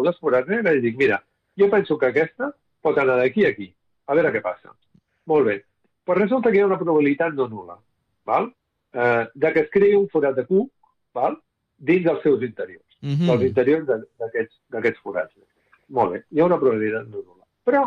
dos forats negres i dic, mira, jo penso que aquesta pot anar d'aquí a aquí, a veure què passa. Molt bé. Però resulta que hi ha una probabilitat no nul·la, val? De que es creï un forat de cuc, val? Dins dels seus interiors, dels interiors d'aquests forats. Molt bé, hi ha una probabilitat no nul·la.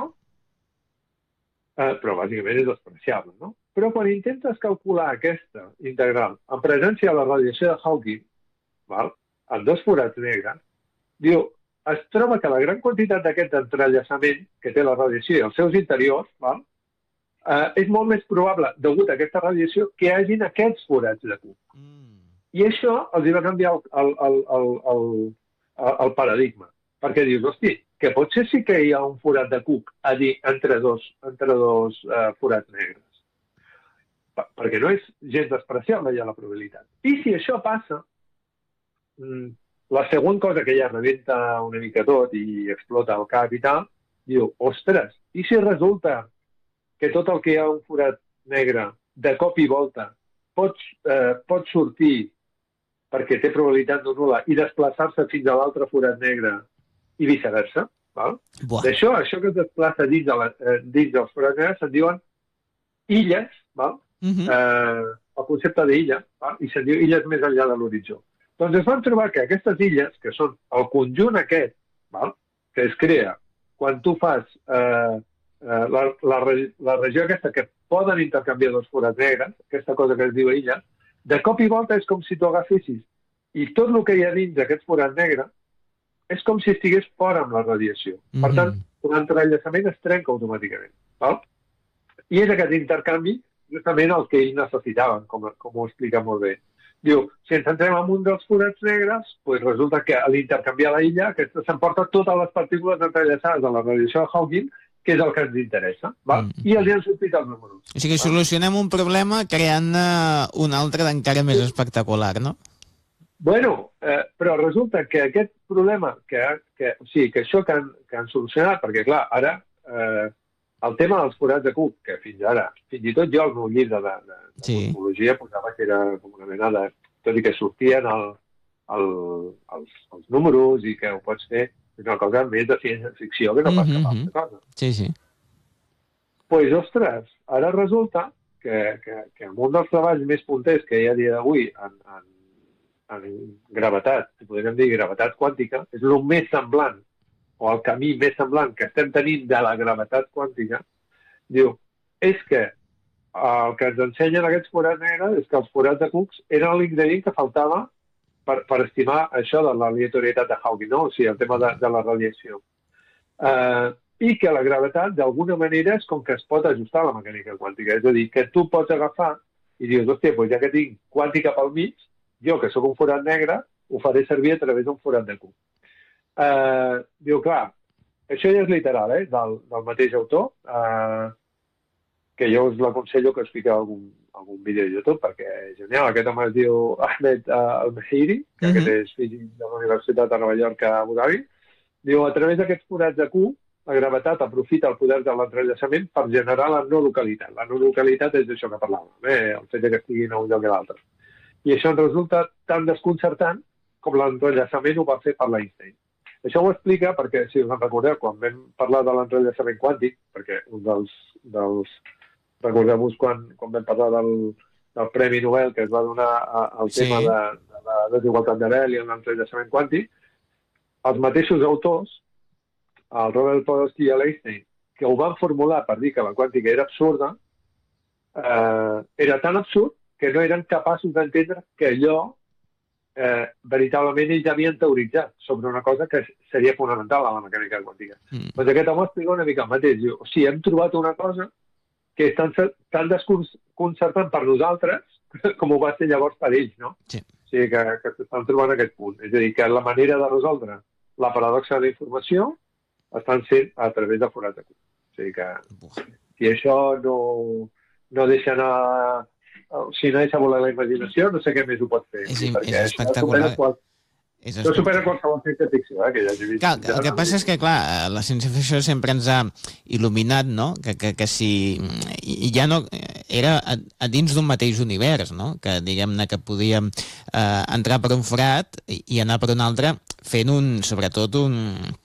Però bàsicament és despreciable, no? Però quan intentes calcular aquesta integral en presència de la radiació de Hawking, val? En dos forats negres, diu, es troba que la gran quantitat d'aquest entrellaçament que té la radiació i els seus interiors, val? És molt més probable, degut a aquesta radiació, que hi hagin aquests forats de cuc. I això els va canviar el paradigma. Perquè dius, hosti, que potser sí que hi ha un forat de cuc a dir entre dos forats negres. Perquè no és gens despreciable ja la probabilitat. I si això passa, la següent cosa que ja rebenta una mica tot i explota el cap i tal, diu, ostres, i si resulta que tot el que hi ha un forat negre de cop i volta pot sortir perquè té probabilitat no nul·la i desplaçar-se fins a l'altre forat negre i viceversa. D'això, això que es desplaça dins dels forats negres se'n diuen illes, val? El concepte d'illa, i se'n diu illes més enllà de l'horitzó. Doncs es van trobar que aquestes illes, que són el conjunt aquest, val? Que es crea quan tu fas la regió aquesta que poden intercanviar dos forats negres, aquesta cosa que es diu illa, de cop i volta és com si tu agafessis i tot el que hi ha dins d'aquest forat negre és com si estigués fora amb la radiació. Per tant, l'entrellaçament es trenca automàticament. Val? I és aquest intercanvi justament el que ells necessitaven, com ho explica molt bé. Diu, si ens centrem en un dels forats negres, doncs resulta que a l'intercanviar la illa aquesta s'emporta totes les partícules entrellaçades de la radiació de Hawking, que és el que ens interessa. Val? I els han sortit els números. O sigui, solucionem un problema creant un altre d'encara més espectacular, no? Bueno, però resulta que aquest problema, o sigui, que això que han solucionat, perquè clar, ara el tema dels forats de cuc, que fins i tot jo al meu llibre de cosmologia posava que era com una mena de... Tot i que sortien els números i que ho pots fer, és una cosa més de ciència-ficció que no pas cap altra cosa. Sí, sí. Doncs, ostres, ara resulta que en un dels treballs més punters que hi ha a dia d'avui en gravetat, podríem dir gravetat quàntica, és el més semblant, o el camí més semblant que estem tenint de la gravetat quàntica, diu, és que el que ens ensenyen aquests forats negres és que els forats de cucs eren l'ingredient que faltava per estimar això de l'aleatorietat de Hawking, no? O sigui, el tema de la radiació. I que la gravetat, d'alguna manera, és com que es pot ajustar a la mecànica quàntica. És a dir, que tu pots agafar i dius, hòstia, doncs ja que tinc quàntica pel mig, jo, que sóc un forat negre, ho faré servir a través d'un forat de cuc. Diu, clar, això ja és literal, del mateix autor, que jo us l'aconsello que us fiqueu algun vídeo de YouTube, perquè és genial. Aquest home es diu Ahmed Al-Mehiri, que aquest és físic de la Universitat de Nova York a Abu Dhabi. Diu, a través d'aquests forats de cuc, la gravetat aprofita el poder de l'entrellaçament per generar la no localitat. La no localitat és d'això que parlàvem, el fet que estiguin a un lloc i a l'altre. I això ens resulta tan desconcertant com l'entrellaçament ho va fer per l'Einstein. Això ho explica perquè, si us en recordeu, quan vam parlar de l'entrellaçament quàntic, perquè un dels recordeu-vos quan vam parlar del Premi Nobel que es va donar al tema de la desigualtat d'Arel i l'entrellaçament quàntic, els mateixos autors, el Robert Podolsky i l'Einstein, que ho van formular per dir que la quàntica era absurda, era tan absurd que no eren capaços d'entendre que allò veritablement ells havien teoritzat sobre una cosa que seria fonamental a la mecànica quàntica. Doncs aquest home explica una mica el mateix. Diu, o sigui, hem trobat una cosa que és tan desconcertant per nosaltres com ho va ser llavors per ells, no? Sí. O sigui, que s'estan trobant aquest punt. És a dir, que la manera de resoldre la paradoxa de la informació estan sent a través de forats de cuc. O sigui que si això no deixa anar... Si no deixa volar la imaginació, no sé què més ho pot fer. És espectacular. No supera qualsevol ciència-ficció, que ja hagi vist. El que passa és que, clar, la ciència-ficció sempre ens ha il·luminat, no?, que si... ja no... Era a dins d'un mateix univers, no?, que, diguem-ne, que podíem entrar per un forat i anar per un altre fent sobretot